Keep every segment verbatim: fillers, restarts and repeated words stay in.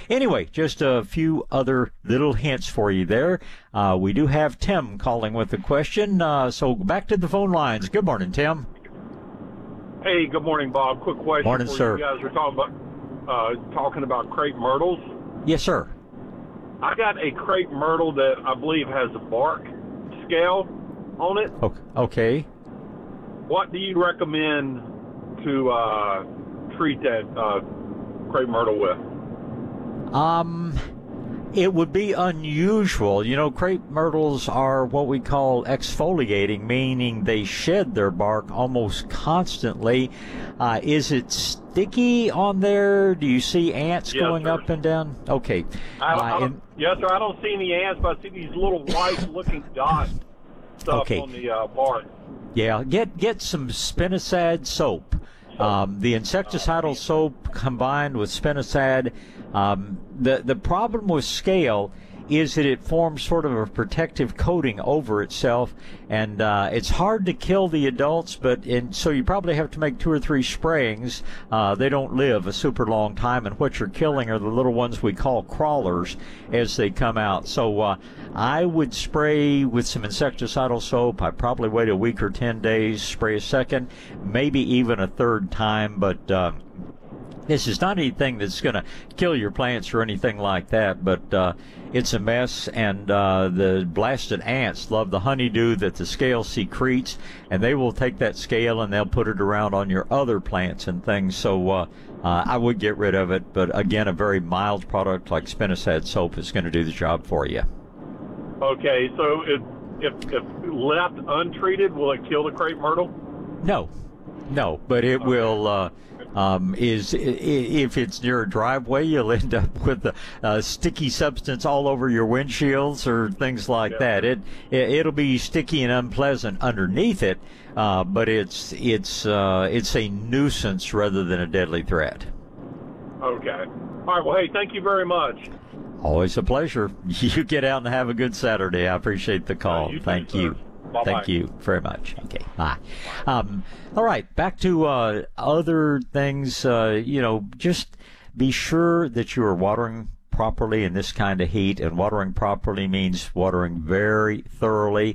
anyway, just a few other little hints for you there. Uh, we do have Tim calling with a question. Uh, so back to the phone lines. Good morning, Tim. Hey, good morning, Bob. Quick question Morning, for sir. you guys. We're talking about uh, talking about crepe myrtles. Yes, sir. I got a crepe myrtle that I believe has a bark scale on it. Okay. What do you recommend to uh, treat that uh, crepe myrtle with? Um, it would be unusual. You know, crepe myrtles are what we call exfoliating, meaning they shed their bark almost constantly. Uh, is it sticky on there? Do you see ants Yes, going sir. up and down? Okay. I, Uh, I don't, and- yes, sir. I don't see any ants, but I see these little white-looking dots stuff Okay. on the uh, bark. Yeah, get get some spinosad soap. Um, the insecticidal soap combined with spinosad. Um, the the problem with scale is that it forms sort of a protective coating over itself, and uh, it's hard to kill the adults, but and so you probably have to make two or three sprayings. Uh, they don't live a super long time, and what you're killing are the little ones we call crawlers as they come out. So uh, I would spray with some insecticidal soap. I'd probably wait a week or ten days, spray a second, maybe even a third time, but uh, this is not anything that's going to kill your plants or anything like that, but uh, it's a mess, and uh, the blasted ants love the honeydew that the scale secretes, and they will take that scale and they'll put it around on your other plants and things. So uh, uh, I would get rid of it, but again, a very mild product like spinosad soap is going to do the job for you. Okay, so if, if, if left untreated, will it kill the crepe myrtle? No, no, but it will. Uh, um, is i- if it's near a driveway, you'll end up with a, a sticky substance all over your windshields or things like Yeah. that. It, it it'll be sticky and unpleasant underneath it, uh, but it's it's uh, it's a nuisance rather than a deadly threat. Okay. All right, well, hey, thank you very much. Always a pleasure. You get out and have a good Saturday. I appreciate the call. you too, Thank sir. you. Bye-bye. Thank you very much. Okay, bye. Um, all right, back to uh, other things. Uh, you know, just be sure that you are watering properly in this kind of heat, and watering properly means watering very thoroughly,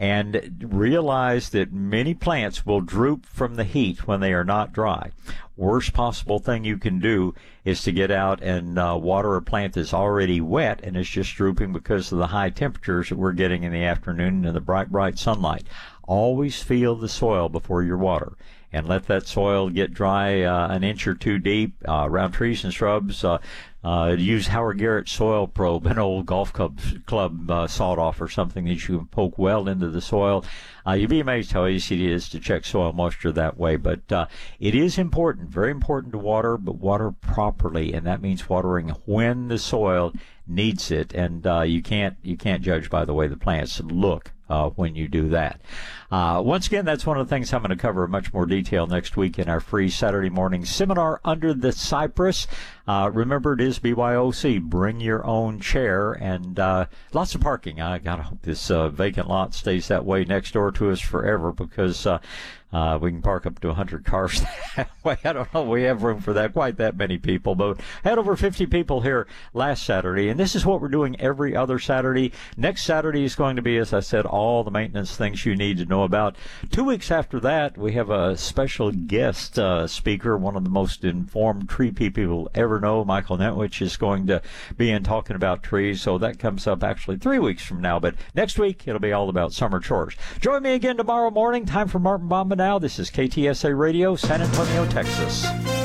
and realize that many plants will droop from the heat when they are not dry. Worst possible thing you can do is to get out and uh, water a plant that's already wet and is just drooping because of the high temperatures that we're getting in the afternoon and the bright, bright sunlight. Always feel the soil before you water, and let that soil get dry uh, an inch or two deep uh, around trees and shrubs. Uh, uh, use Howard Garrett's soil probe, an old golf club, club uh, sawed off or something that you can poke well into the soil. Uh, you'd be amazed how easy it is to check soil moisture that way. But uh, it is important, very important to water, but water properly, and that means watering when the soil needs it. And uh, you can't you can't judge by the way the plants look uh, when you do that. Uh, once again, that's one of the things I'm going to cover in much more detail next week in our free Saturday morning seminar, Under the Cypress. Uh, remember, it is B Y O C. Bring your own chair, and uh, lots of parking. I gotta hope this uh, vacant lot stays that way next door to us forever, because uh, uh, we can park up to one hundred cars that way. I don't know if we have room for that, quite that many people, but had over fifty people here last Saturday, and this is what we're doing every other Saturday. Next Saturday is going to be, as I said, all the maintenance things you need to know about. Two weeks after that, we have a special guest uh, speaker, one of the most informed tree people you'll ever know. Michael Netwich is going to be in talking about trees, so that comes up actually three weeks from now. But next week, it'll be all about summer chores. Join me again tomorrow morning. Time for Martin Bomba now. This is K T S A Radio, San Antonio, Texas.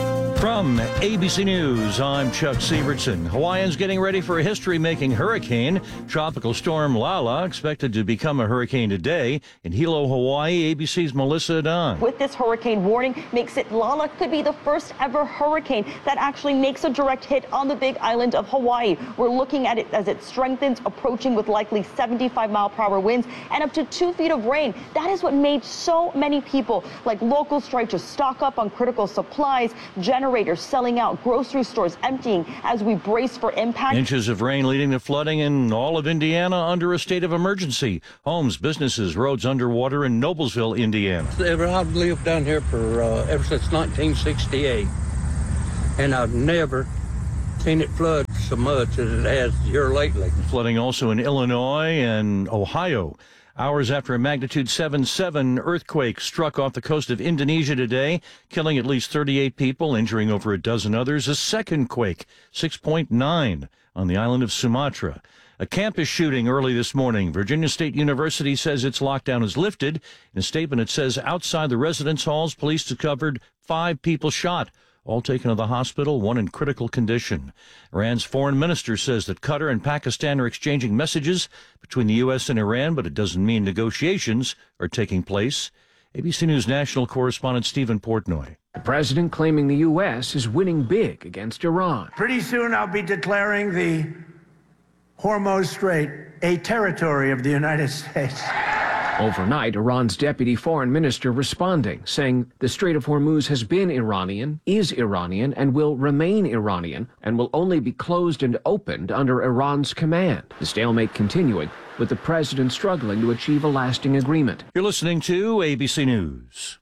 From A B C News, I'm Chuck Sievertson. Hawaiians getting ready for a history-making hurricane. Tropical storm Lala expected to become a hurricane today. In Hilo, Hawaii, A B C's Melissa Dunn. With this hurricane warning, makes it Lala could be the first ever hurricane that actually makes a direct hit on the big island of Hawaii. We're looking at it as it strengthens, approaching with likely seventy-five mile per hour winds and up to two feet of rain. That is what made so many people, like locals, try to stock up on critical supplies, generators selling out, grocery stores emptying as we brace for impact. Inches of rain leading to flooding in all of Indiana under a state of emergency. Homes, businesses, roads underwater in Noblesville, Indiana. Ever, I've lived down here for uh, ever since nineteen sixty-eight, and I've never seen it flood so much as it has here lately. Flooding also in Illinois and Ohio. Hours after a magnitude seven point seven earthquake struck off the coast of Indonesia today, killing at least thirty-eight people, injuring over a dozen others. A second quake, six point nine, on the island of Sumatra. A campus shooting early this morning. Virginia State University says its lockdown is lifted. In a statement, it says outside the residence halls, police discovered five people shot, all taken to the hospital, one in critical condition. Iran's foreign minister says that Qatar and Pakistan are exchanging messages between the U S and Iran, but it doesn't mean negotiations are taking place. A B C News national correspondent Stephen Portnoy. The president claiming the U S is winning big against Iran. Pretty soon I'll be declaring the Hormuz Strait a territory of the United States. Overnight, Iran's deputy foreign minister responding, saying the Strait of Hormuz has been Iranian, is Iranian, and will remain Iranian, and will only be closed and opened under Iran's command. The stalemate continuing, with the president struggling to achieve a lasting agreement. You're listening to A B C News.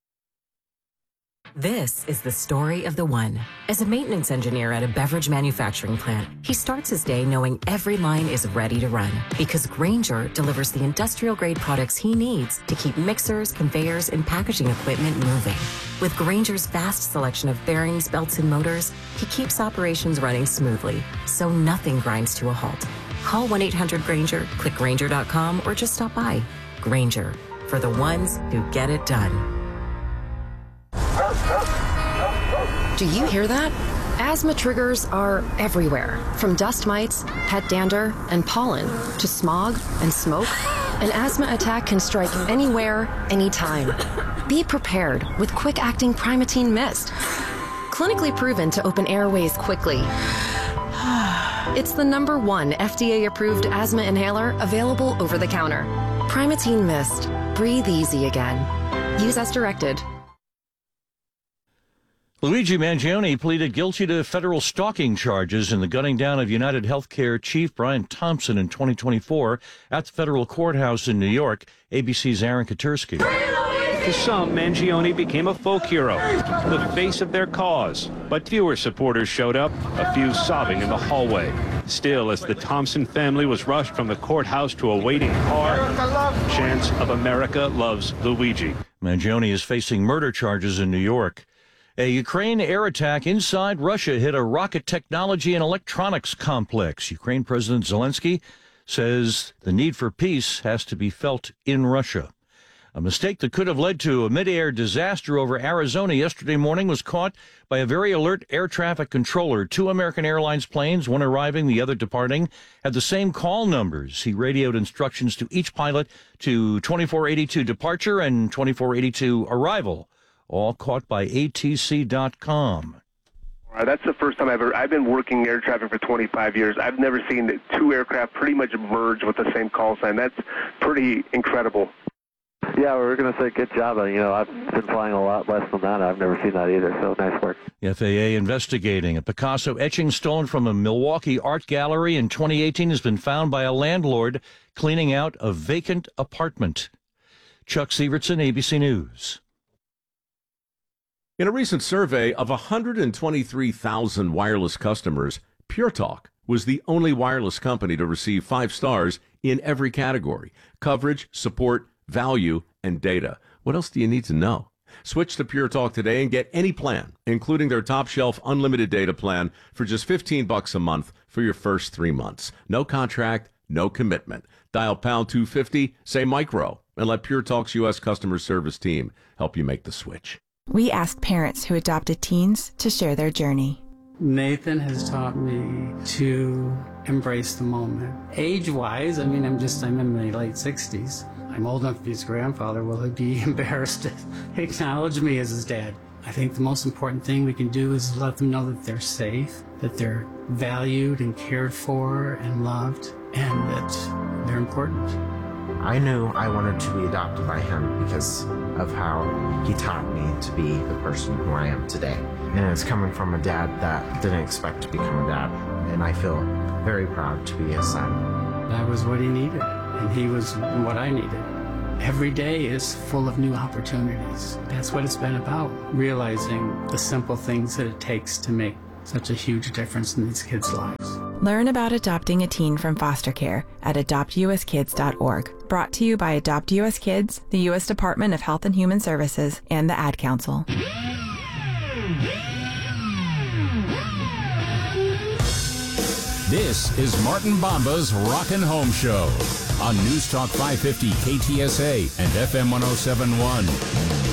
This is the story of the one. As a maintenance engineer at a beverage manufacturing plant, he starts his day knowing every line is ready to run because Grainger delivers the industrial-grade products he needs to keep mixers, conveyors, and packaging equipment moving. With Grainger's vast selection of bearings, belts, and motors, he keeps operations running smoothly, so nothing grinds to a halt. Call one eight hundred Grainger, click Grainger dot com, or just stop by. Grainger, for the ones who get it done. Do you hear that? Asthma triggers are everywhere, from dust mites, pet dander, and pollen, to smog and smoke. An asthma attack can strike anywhere, anytime. Be prepared with quick-acting Primatene Mist. Clinically proven to open airways quickly. It's the number one F D A-approved asthma inhaler available over the counter. Primatene Mist. Breathe easy again. Use as directed. Luigi Mangione pleaded guilty to federal stalking charges in the gunning down of United Healthcare chief Brian Thompson in twenty twenty-four at the federal courthouse in New York. A B C's Aaron Katursky. To some, Mangione became a folk hero, the face of their cause. But fewer supporters showed up, a few sobbing in the hallway. Still, as the Thompson family was rushed from the courthouse to a waiting car, chants of America loves Luigi. Mangione is facing murder charges in New York. A Ukraine air attack inside Russia hit a rocket technology and electronics complex. Ukraine President Zelensky says the need for peace has to be felt in Russia. A mistake that could have led to a mid-air disaster over Arizona yesterday morning was caught by a very alert air traffic controller. Two American Airlines planes, one arriving, the other departing, had the same call numbers. He radioed instructions to each pilot to twenty-four eighty-two departure and twenty-four eighty-two arrival. All caught by A T C dot com. Uh, that's the first time I've ever, I've been working air traffic for twenty-five years. I've never seen the two aircraft pretty much merge with the same call sign. That's pretty incredible. Yeah, we were going to say good job. You know, I've been flying a lot less than that. I've never seen that either, so nice work. The F A A investigating. A Picasso etching stolen from a Milwaukee art gallery in twenty eighteen has been found by a landlord cleaning out a vacant apartment. Chuck Sievertson, A B C News. In a recent survey of one hundred twenty-three thousand wireless customers, Pure Talk was the only wireless company to receive five stars in every category: coverage, support, value, and data. What else do you need to know? Switch to Pure Talk today and get any plan, including their top shelf unlimited data plan, for just fifteen bucks a month for your first three months. No contract, no commitment. Dial pound two fifty, say micro, and let Pure Talk's U S customer service team help you make the switch. We asked parents who adopted teens to share their journey. Nathan has taught me to embrace the moment. Age-wise, I mean, I'm just, I'm in my late sixties. I'm old enough to be his grandfather. Will he be embarrassed to acknowledge me as his dad? I think the most important thing we can do is let them know that they're safe, that they're valued and cared for and loved, and that they're important. I knew I wanted to be adopted by him because of how he taught me to be the person who I am today. And it's coming from a dad that didn't expect to become a dad. And I feel very proud to be his son. That was what he needed, and he was what I needed. Every day is full of new opportunities. That's what it's been about, realizing the simple things that it takes to make such a huge difference in these kids' lives. Learn about adopting a teen from foster care at adopt u s kids dot org. Brought to you by Adopt U S Kids, the U S Department of Health and Human Services, and the Ad Council. This is Martin Bomba's Rockin' Home Show on News Talk five fifty K T S A and F M one oh seven point one.